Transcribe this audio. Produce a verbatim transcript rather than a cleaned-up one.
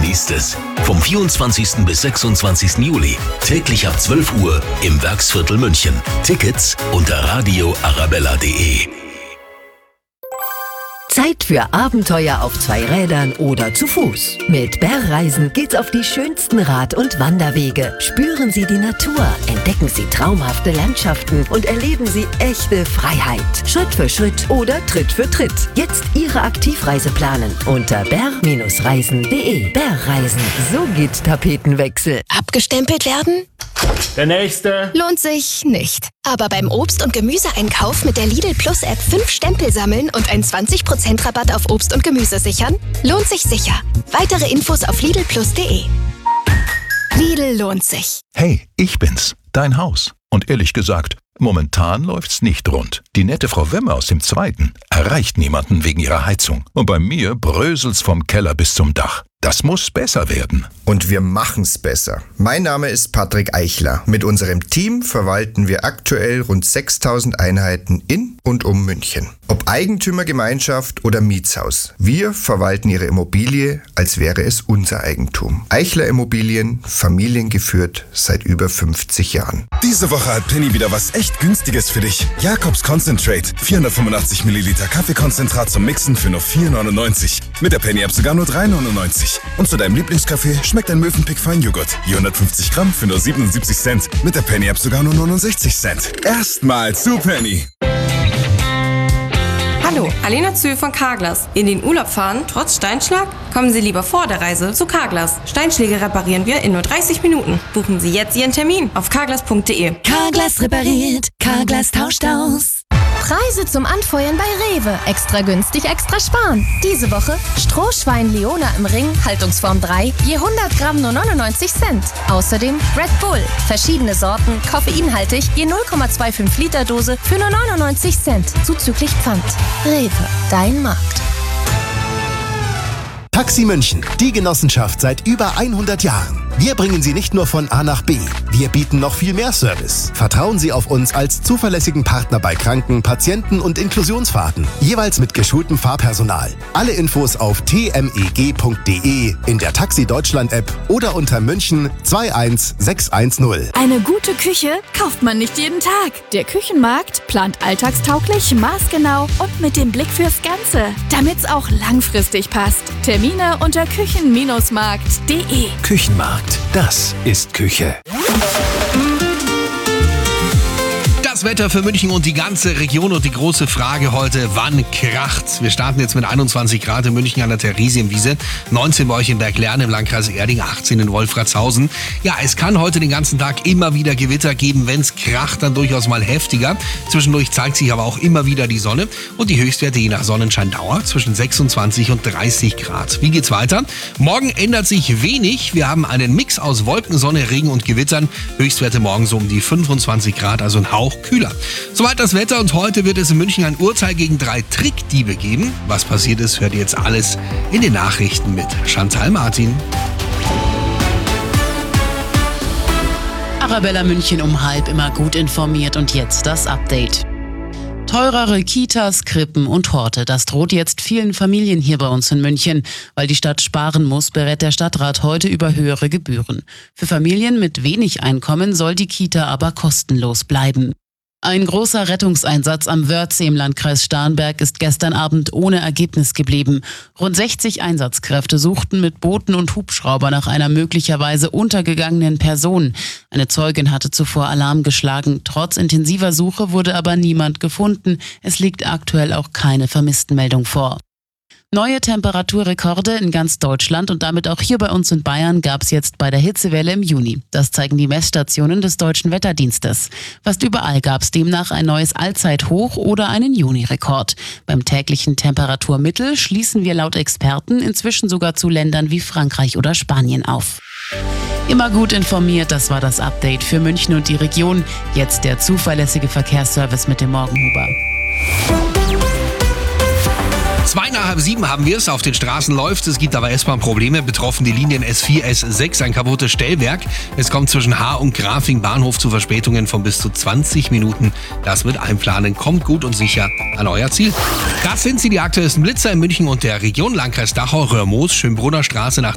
genießt es. Vom vierundzwanzigsten bis sechsundzwanzigsten Juli. Täglich ab zwölf Uhr im Werksviertel München. Tickets unter radio arabella punkt de. Zeit für Abenteuer auf zwei Rädern oder zu Fuß. Mit Bärreisen geht's auf die schönsten Rad- und Wanderwege. Spüren Sie die Natur, entdecken Sie traumhafte Landschaften und erleben Sie echte Freiheit. Schritt für Schritt oder Tritt für Tritt. Jetzt Ihre Aktivreise planen unter bär Reisen punkt de. Bärreisen, so geht Tapetenwechsel. Abgestempelt werden? Der nächste. Lohnt sich nicht. Aber beim Obst- und Gemüseeinkauf mit der Lidl Plus App fünf Stempel sammeln und ein zwanzig Prozent Rabatt auf Obst und Gemüse sichern? Lohnt sich sicher. Weitere Infos auf lidl plus punkt de. Lidl lohnt sich. Hey, ich bin's, dein Haus. Und ehrlich gesagt, momentan läuft's nicht rund. Die nette Frau Wemme aus dem Zweiten erreicht niemanden wegen ihrer Heizung. Und bei mir bröselt's vom Keller bis zum Dach. Das muss besser werden. Und wir machen's besser. Mein Name ist Patrick Eichler. Mit unserem Team verwalten wir aktuell rund sechstausend Einheiten in und um München. Ob Eigentümergemeinschaft oder Mietshaus. Wir verwalten Ihre Immobilie, als wäre es unser Eigentum. Eichler Immobilien, familiengeführt seit über fünfzig Jahren. Diese Woche hat Penny wieder was echt Günstiges für dich. Jakobs Concentrate. vierhundertfünfundachtzig Milliliter Kaffeekonzentrat zum Mixen für nur vier neunundneunzig. Mit der Penny-App sogar nur drei neunundneunzig. Und zu deinem Lieblingskaffee schmeckt ein Mövenpick Feinjoghurt. vierhundertfünfzig Gramm für nur siebenundsiebzig Cent. Mit der Penny-App sogar nur neunundsechzig Cent. Erstmal zu Penny. Hallo, Alena Zühl von Carglass. In den Urlaub fahren, trotz Steinschlag? Kommen Sie lieber vor der Reise zu Carglass. Steinschläge reparieren wir in nur dreißig Minuten. Buchen Sie jetzt Ihren Termin auf carglass punkt de. Carglass repariert, Carglass tauscht aus. Preise zum Anfeuern bei Rewe. Extra günstig, extra sparen. Diese Woche Strohschwein Leona im Ring, Haltungsform drei, je hundert Gramm nur neunundneunzig Cent. Außerdem Red Bull, verschiedene Sorten, koffeinhaltig, je null Komma fünfundzwanzig Liter Dose für nur neunundneunzig Cent, zuzüglich Pfand. Rewe, dein Markt. Taxi München, die Genossenschaft seit über hundert Jahren. Wir bringen Sie nicht nur von A nach B, wir bieten noch viel mehr Service. Vertrauen Sie auf uns als zuverlässigen Partner bei Kranken-, Patienten- und Inklusionsfahrten. Jeweils mit geschultem Fahrpersonal. Alle Infos auf t m e g punkt de, in der Taxi Deutschland App oder unter München zwei eins sechs eins null. Eine gute Küche kauft man nicht jeden Tag. Der Küchenmarkt plant alltagstauglich, maßgenau und mit dem Blick fürs Ganze, damit's auch langfristig passt. Termine unter küchen Markt punkt de. Küchenmarkt, das ist Küche. Das Wetter für München und die ganze Region und die große Frage heute, wann kracht's? Wir starten jetzt mit einundzwanzig Grad in München an der Theresienwiese, neunzehn bei euch in Berglernen im Landkreis Erding, achtzehn in Wolfratshausen. Ja, es kann heute den ganzen Tag immer wieder Gewitter geben, wenn's kracht, dann durchaus mal heftiger. Zwischendurch zeigt sich aber auch immer wieder die Sonne und die Höchstwerte je nach Sonnenscheindauer zwischen sechsundzwanzig und dreißig Grad. Wie geht's weiter? Morgen ändert sich wenig. Wir haben einen Mix aus Wolken, Sonne, Regen und Gewittern. Höchstwerte morgen so um die fünfundzwanzig Grad, also ein Hauch kühler. Soweit das Wetter und heute wird es in München ein Urteil gegen drei Trickdiebe geben. Was passiert ist, hört ihr jetzt alles in den Nachrichten mit Chantal Martin. Arabella München um halb immer gut informiert und jetzt das Update. Teurere Kitas, Krippen und Horte. Das droht jetzt vielen Familien hier bei uns in München. Weil die Stadt sparen muss, berät der Stadtrat heute über höhere Gebühren. Für Familien mit wenig Einkommen soll die Kita aber kostenlos bleiben. Ein großer Rettungseinsatz am Wörthsee im Landkreis Starnberg ist gestern Abend ohne Ergebnis geblieben. Rund sechzig Einsatzkräfte suchten mit Booten und Hubschrauber nach einer möglicherweise untergegangenen Person. Eine Zeugin hatte zuvor Alarm geschlagen. Trotz intensiver Suche wurde aber niemand gefunden. Es liegt aktuell auch keine Vermisstenmeldung vor. Neue Temperaturrekorde in ganz Deutschland und damit auch hier bei uns in Bayern gab es jetzt bei der Hitzewelle im Juni. Das zeigen die Messstationen des Deutschen Wetterdienstes. Fast überall gab es demnach ein neues Allzeithoch oder einen Juni-Rekord. Beim täglichen Temperaturmittel schließen wir laut Experten inzwischen sogar zu Ländern wie Frankreich oder Spanien auf. Immer gut informiert, das war das Update für München und die Region. Jetzt der zuverlässige Verkehrsservice mit dem Morgenhuber. Zwei nach halb sieben haben wir es. Auf den Straßen läuft. Es gibt aber S-Bahn-Probleme. Betroffen die Linien S vier, S sechs, ein kaputtes Stellwerk. Es kommt zwischen Haar und Grafing Bahnhof zu Verspätungen von bis zu zwanzig Minuten. Das mit Einplanen kommt gut und sicher an euer Ziel. Das sind sie, die aktuellsten Blitzer in München und der Region. Landkreis Dachau, Röhrmoos, Schönbrunner Straße nach